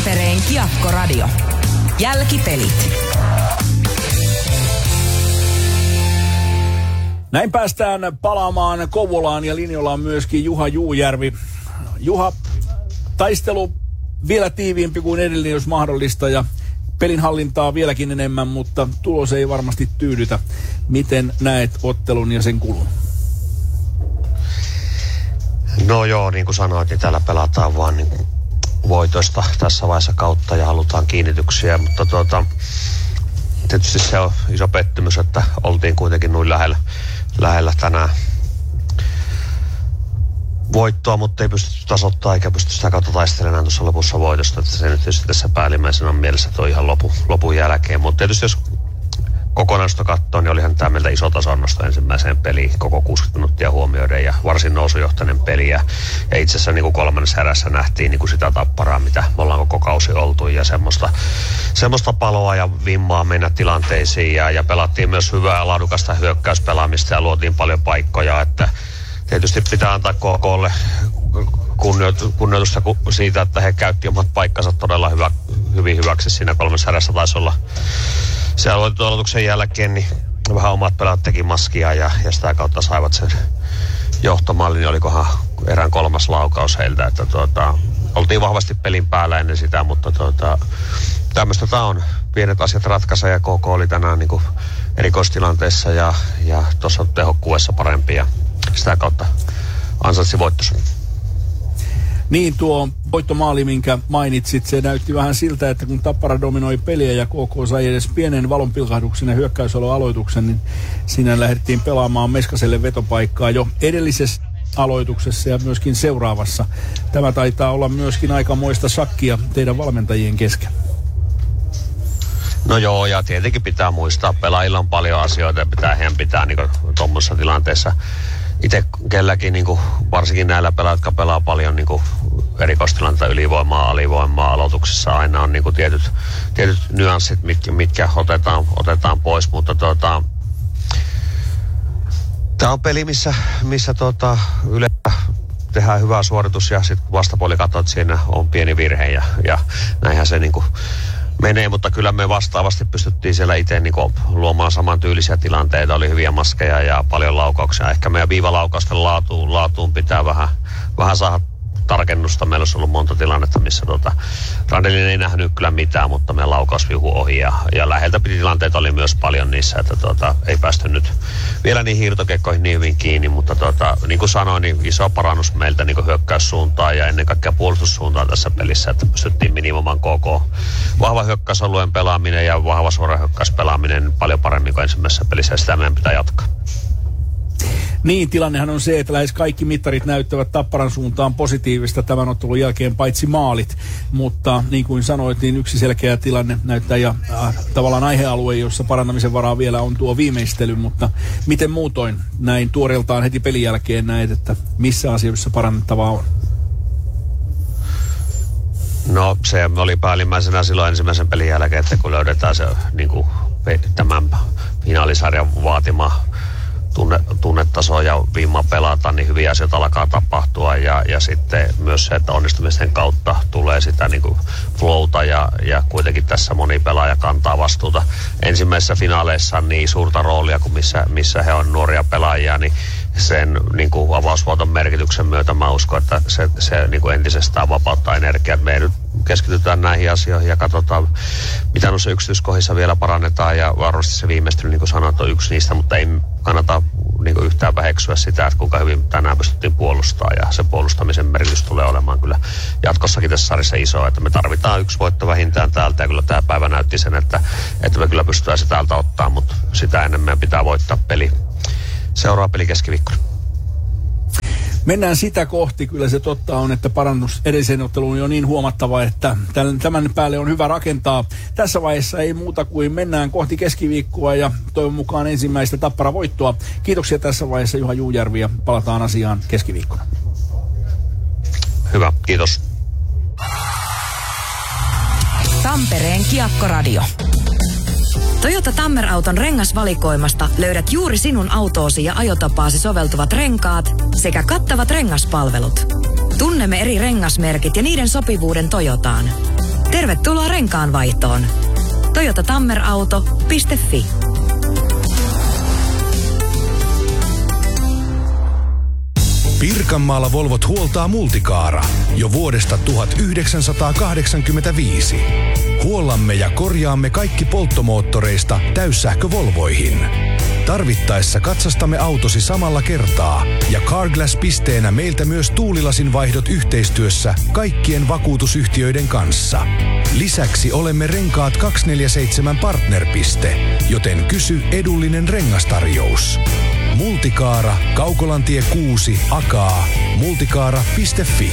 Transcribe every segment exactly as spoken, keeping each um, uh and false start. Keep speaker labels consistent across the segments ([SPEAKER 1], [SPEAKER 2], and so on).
[SPEAKER 1] Tampereen Kiekko-radio. Jälkipelit.
[SPEAKER 2] Näin päästään palaamaan Kouvolaan ja linjalla on myöskin Juha Juujärvi. Juha, taistelu vielä tiiviimpi kuin edellinen, jos mahdollista, ja pelin hallintaa vieläkin enemmän, mutta tulos ei varmasti tyydytä. Miten näet ottelun ja sen kulun?
[SPEAKER 3] No joo, niin kuin sanoit, niin täällä pelataan vaan niin voitoista tässä vaiheessa kautta ja halutaan kiinnityksiä, mutta tuota, tietysti se on iso pettymys, että oltiin kuitenkin noin lähellä, lähellä tänään voittoa, mutta ei pystytty tasoittamaan eikä pysty sitä kautta taistelemaan tuossa lopussa voitosta, että se nyt tietysti tässä päällimmäisenä on mielessä toi ihan lopu, lopun jälkeen, mutta tietysti jos kokonaisuutta katsoo, niin olihan tämä meiltä iso tasonnosto ensimmäiseen peliin koko kuusikymmentä minuuttia huomioiden ja varsin nousujohtainen peli. Ja, ja itse asiassa niin kuin kolmannessa erässä nähtiin niin kuin sitä Tapparaa, mitä me ollaan koko kausi oltu ja semmoista, semmoista paloa ja vimmaa mennä tilanteisiin. Ja, ja pelattiin myös hyvää laadukasta hyökkäyspelaamista ja luotiin paljon paikkoja, että tietysti pitää antaa K K:lle kunnioitusta siitä, että he käytti omat paikkansa todella hyvä, hyvin hyväksi siinä kolmannessa erässä taisi olla. Se aloituksen jälkeen niin vähän omat pelaat teki maskia ja, ja sitä kautta saivat sen johtomallin, niin olikohan erään kolmas laukaus heiltä, että tuota, oltiin vahvasti pelin päällä ennen sitä, mutta tuota, tämmöistä tämä on. Pienet asiat ratkaisee ja K K oli tänään niin kuin erikoistilanteessa ja, ja tuossa tehokkuudessa parempi ja sitä kautta ansaitsi voittonsa.
[SPEAKER 2] Niin, tuo voittomaali, minkä mainitsit, se näytti vähän siltä, että kun Tappara dominoi peliä ja K K sai edes pienen valonpilkahduksen ja hyökkäysaloaloituksen, niin siinä lähdettiin pelaamaan Meskaselle vetopaikkaa jo edellisessä aloituksessa ja myöskin seuraavassa. Tämä taitaa olla myöskin aikamoista shakkia teidän valmentajien kesken.
[SPEAKER 3] No joo, ja tietenkin pitää muistaa, pelaajilla on paljon asioita ja pitää heidän pitää niin tuommoisessa tilanteessa itse kelläkin, niin kuin, varsinkin näillä pelaajilla, jotka pelaa paljon niin kuin erikoistilannetta, ylivoimaa, alivoimaa, aloituksessa aina on niin kuin tietyt, tietyt nyanssit, mitkä, mitkä otetaan, otetaan pois, mutta tuota, tämä on peli, missä, missä tuota, yleensä tehdään hyvä suoritus ja sitten vastapuoli katsoo, että siinä on pieni virhe ja, ja näinhän se niin kuin menee, mutta kyllä me vastaavasti pystyttiin siellä itse niin luomaan samantyylisiä tilanteita. Oli hyviä maskeja ja paljon laukauksia. Ehkä meidän viivalaukausten laatuun, laatuun pitää vähän, vähän saada tarkennusta. Meillä olisi ollut monta tilannetta, missä tota, Randelin ei nähnyt kyllä mitään, mutta meidän laukaus vihu ohi. Ja, ja läheltä piti tilanteita oli myös paljon niissä, että tota, ei päästy nyt vielä niin hiirtokekkoihin niin hyvin kiinni. Mutta tota, niin kuin sanoin, niin iso parannus meiltä niin hyökkäyssuuntaan ja ennen kaikkea puolustussuuntaan tässä pelissä, että pystyttiin minimoimaan koko vahva hyökkäysalueen pelaaminen ja vahva suora hyökkäyspelaaminen paljon paremmin kuin ensimmäisessä pelissä, ja sitä meidän pitää jatkaa.
[SPEAKER 2] Niin, tilannehan on se, että lähes kaikki mittarit näyttävät Tapparan suuntaan positiivista tämän ottelun jälkeen, paitsi maalit. Mutta niin kuin sanoit, niin yksi selkeä tilanne näyttää ja äh, tavallaan aihealue, jossa parantamisen varaa vielä on tuo viimeistely. Mutta miten muutoin näin tuoreeltaan heti pelin jälkeen näet, että missä asioissa parannettavaa on?
[SPEAKER 3] No se oli päällimmäisenä silloin ensimmäisen pelin jälkeen, että kun löydetään se niin kuin, tämän finaalisarjan vaatima Tunne, tunnetaso ja viima pelata, niin hyviä asioita alkaa tapahtua ja, ja sitten myös se, että onnistumisen kautta tulee sitä niin kuin flowta ja, ja kuitenkin tässä moni pelaaja kantaa vastuuta ensimmäisissä finaaleissa niin suurta roolia kuin missä, missä he on nuoria pelaajia, niin sen niin kuin avausvuoton merkityksen myötä mä uskon, että se, se niin kuin entisestään vapauttaa energiaa. Me nyt keskitytään näihin asioihin ja katsotaan, mitä noissa yksityiskohdissa vielä parannetaan ja varmasti se viimeistely, niin kuin sanoit, on yksi niistä, mutta ei kannata niin kuin yhtään väheksyä sitä, että kuinka hyvin tänään pystyttiin puolustamaan ja se puolustamisen merkitys tulee olemaan kyllä jatkossakin tässä sarjassa iso, että me tarvitaan yksi voitto vähintään täältä ja kyllä tämä päivä näytti sen, että, että me kyllä pystytään se täältä ottaa, mutta sitä ennen meidän pitää voittaa peli. Seuraava peli keskiviikkona.
[SPEAKER 2] Mennään sitä kohti. Kyllä se totta on, että parannus edelliseen otteluun on jo niin huomattava, että tämän päälle on hyvä rakentaa. Tässä vaiheessa ei muuta kuin mennään kohti keskiviikkoa ja toivon mukaan ensimmäistä Tappara voittoa. Kiitoksia tässä vaiheessa Juha Juujärvi ja palataan asiaan keskiviikkona.
[SPEAKER 3] Hyvä, kiitos.
[SPEAKER 1] Tampereen Kiekko-radio. Toyota Tammer-auton rengasvalikoimasta löydät juuri sinun autoosi ja ajotapaasi soveltuvat renkaat sekä kattavat rengaspalvelut. Tunnemme eri rengasmerkit ja niiden sopivuuden Toyotaan. Tervetuloa renkaanvaihtoon. toyota tammer auto piste fi.
[SPEAKER 4] Pirkanmaalla Volvot huoltaa Multicaara jo vuodesta tuhatyhdeksänsataakahdeksankymmentäviisi. Huollamme ja korjaamme kaikki polttomoottoreista täyssähkövolvoihin. Tarvittaessa katsastamme autosi samalla kertaa ja Carglass-pisteenä meiltä myös tuulilasin vaihdot yhteistyössä kaikkien vakuutusyhtiöiden kanssa. Lisäksi olemme Renkaat kaksisataaneljäkymmentäseitsemän partnerpiste, joten kysy edullinen rengastarjous. Multicaara, Kaukolantie kuusi, Akaa, multicaara piste fi.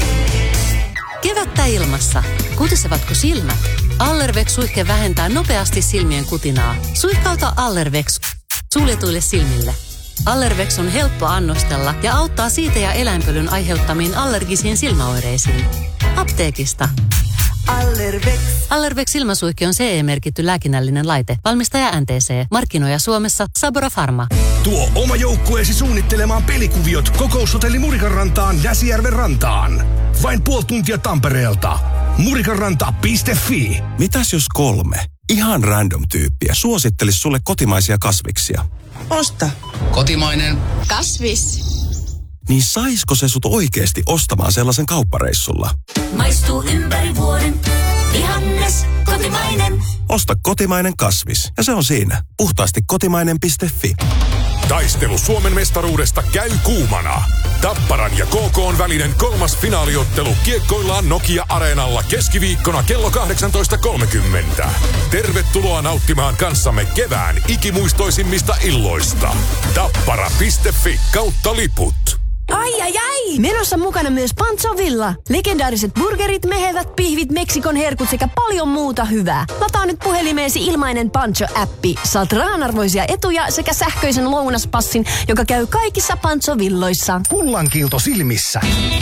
[SPEAKER 5] Kevättä ilmassa. Kutisevatko silmät? Allervex suihke vähentää nopeasti silmien kutinaa. Suihkauta Allervex suljetuille silmille. Allervex on helppo annostella ja auttaa siitä ja eläinpölyn aiheuttamiin allergisiin silmäoireisiin. Apteekista. Allervex. Allervex silmäsuihke on C E-merkitty lääkinnällinen laite. Valmistaja N T C. Markkinoija Suomessa Sabora Pharma.
[SPEAKER 4] Tuo oma joukkueesi suunnittelemaan pelikuviot Kokoushotelli Murikanrantaan Näsijärven rantaan. Vain puoli tuntia Tampereelta. murikanranta piste fi.
[SPEAKER 6] Mitäs jos kolme ihan random tyyppiä suosittelisi sulle kotimaisia kasviksia?
[SPEAKER 7] Osta.
[SPEAKER 8] Kotimainen.
[SPEAKER 7] Kasvis.
[SPEAKER 6] Niin saisko se sut oikeesti ostamaan sellaisen kauppareissulla?
[SPEAKER 9] Maistuu ympäri vuoden. Vihannes, kotimainen.
[SPEAKER 6] Osta kotimainen kasvis ja se on siinä. Puhtaasti kotimainen piste fi.
[SPEAKER 10] Taistelu Suomen mestaruudesta käy kuumana. Tapparan ja K K:n välinen kolmas finaaliottelu kiekkoillaan Nokia-areenalla keskiviikkona kello kahdeksantoista kolmekymmentä. Tervetuloa nauttimaan kanssamme kevään ikimuistoisimmista illoista. Tappara piste fi kautta liput.
[SPEAKER 11] Ai ai ai! Menossa mukana myös Pancho Villa. Legendaariset burgerit, mehevät pihvit, Meksikon herkut sekä paljon muuta hyvää. Lataa nyt puhelimeesi ilmainen Pancho-appi. Saat rahanarvoisia etuja sekä sähköisen lounaspassin, joka käy kaikissa Pancho Villoissa.
[SPEAKER 4] Kullankiilto silmissä.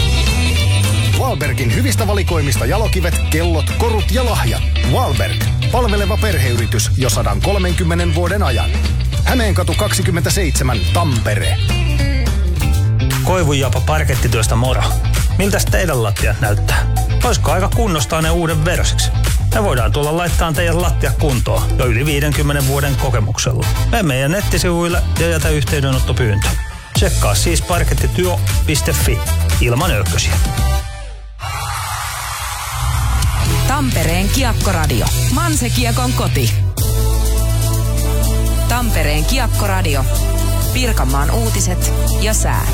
[SPEAKER 4] Wahlbergin hyvistä valikoimista jalokivet, kellot, korut ja lahjat. Wahlberg. Palveleva perheyritys jo sata kolmekymmentä vuoden ajan. Hämeenkatu kaksikymmentäseitsemän, Tampere.
[SPEAKER 12] Koivunjapa parkettityöstä moro. Miltäs teidän lattiat näyttää? Olisiko aika kunnostaa ne uuden versiksi? Me voidaan tulla laittaa teidän lattia kuntoon jo yli viidenkymmenen vuoden kokemuksella. Mene meidän nettisivuille ja jätä yhteydenottopyyntö. Tsekkaa siis parkettityö piste fi ilman öykkösiä.
[SPEAKER 1] Tampereen Kiekkoradio. Manse-Kiekon koti. Tampereen Kiekkoradio. Pirkanmaan uutiset ja sää.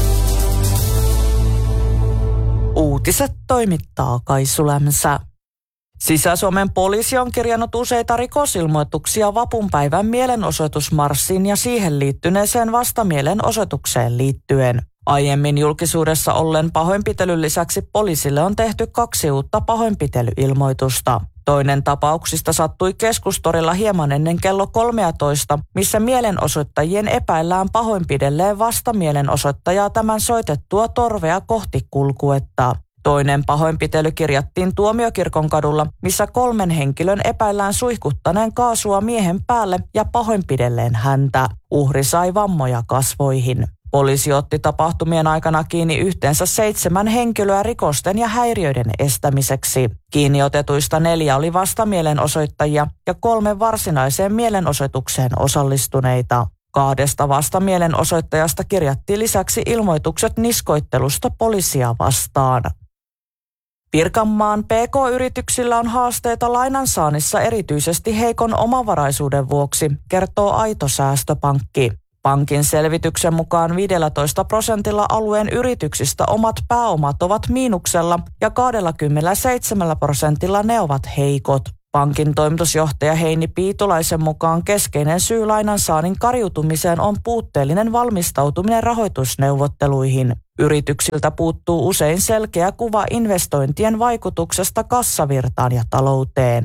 [SPEAKER 13] Uutiset toimittaa Kaisu Lämsä. Sisä-Suomen poliisi on kirjannut useita rikosilmoituksia vapunpäivän mielenosoitusmarssiin ja siihen liittyneeseen vastamielenosoitukseen liittyen. Aiemmin julkisuudessa ollen pahoinpitelyn lisäksi poliisille on tehty kaksi uutta pahoinpitelyilmoitusta. Toinen tapauksista sattui Keskustorilla hieman ennen kello kolmetoista, missä mielenosoittajien epäillään pahoinpidelleen vastamielenosoittajaa tämän soitettua torvea kohti kulkuetta. Toinen pahoinpitely kirjattiin Tuomiokirkon kadulla, missä kolmen henkilön epäillään suihkuttaneen kaasua miehen päälle ja pahoinpidelleen häntä. Uhri sai vammoja kasvoihin. Poliisi otti tapahtumien aikana kiinni yhteensä seitsemän henkilöä rikosten ja häiriöiden estämiseksi. Kiinni otetuista neljä oli vastamielenosoittajia ja kolme varsinaiseen mielenosoitukseen osallistuneita. Kahdesta vastamielenosoittajasta kirjattiin lisäksi ilmoitukset niskoittelusta poliisia vastaan. Pirkanmaan P K-yrityksillä on haasteita lainansaannissa erityisesti heikon omavaraisuuden vuoksi, kertoo Aito Säästöpankki. Pankin selvityksen mukaan viisitoista prosentilla alueen yrityksistä omat pääomat ovat miinuksella ja kaksikymmentäseitsemän prosentilla ne ovat heikot. Pankin toimitusjohtaja Heini Piitulaisen mukaan keskeinen syy lainansaannin kariutumiseen on puutteellinen valmistautuminen rahoitusneuvotteluihin. Yrityksiltä puuttuu usein selkeä kuva investointien vaikutuksesta kassavirtaan ja talouteen.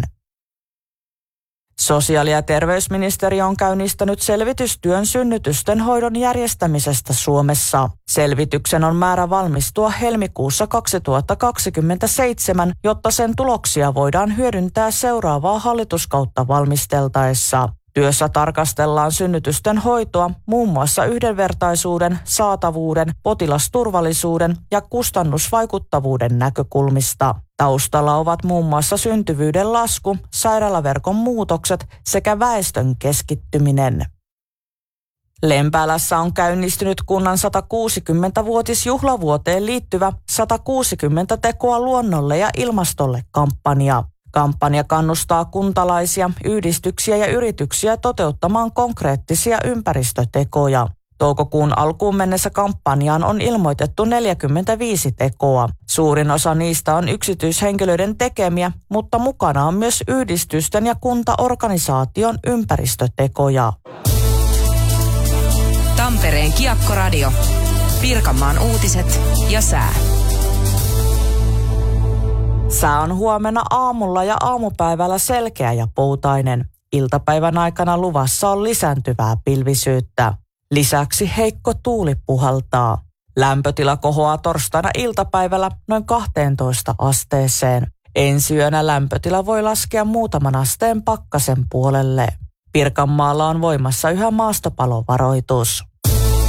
[SPEAKER 13] Sosiaali- ja terveysministeriö on käynnistänyt selvitystyön synnytysten hoidon järjestämisestä Suomessa. Selvityksen on määrä valmistua helmikuussa kaksituhattakaksikymmentäseitsemän, jotta sen tuloksia voidaan hyödyntää seuraavaa hallituskautta valmisteltaessa. Työssä tarkastellaan synnytysten hoitoa muun muassa yhdenvertaisuuden, saatavuuden, potilasturvallisuuden ja kustannusvaikuttavuuden näkökulmista. Taustalla ovat muun muassa syntyvyyden lasku, sairaalaverkon muutokset sekä väestön keskittyminen. Lempäälässä on käynnistynyt kunnan satakuusikymmentävuotisjuhlavuoteen liittyvä sata kuusikymmentä tekoa luonnolle ja ilmastolle -kampanja. Kampanja kannustaa kuntalaisia, yhdistyksiä ja yrityksiä toteuttamaan konkreettisia ympäristötekoja. Toukokuun alkuun mennessä kampanjaan on ilmoitettu neljäkymmentäviisi tekoa. Suurin osa niistä on yksityishenkilöiden tekemiä, mutta mukana on myös yhdistysten ja kuntaorganisaation ympäristötekoja.
[SPEAKER 1] Tampereen Kiekkoradio. Pirkanmaan uutiset ja sää.
[SPEAKER 13] Sää on huomenna aamulla ja aamupäivällä selkeä ja poutainen. Iltapäivän aikana luvassa on lisääntyvää pilvisyyttä. Lisäksi heikko tuuli puhaltaa. Lämpötila kohoaa torstaina iltapäivällä noin kahteentoista asteeseen. Ensi yönä lämpötila voi laskea muutaman asteen pakkasen puolelle. Pirkanmaalla on voimassa yhä maastopalovaroitus.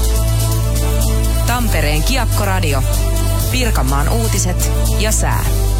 [SPEAKER 1] Tampereen Kiekkoradio. Pirkanmaan uutiset ja sää.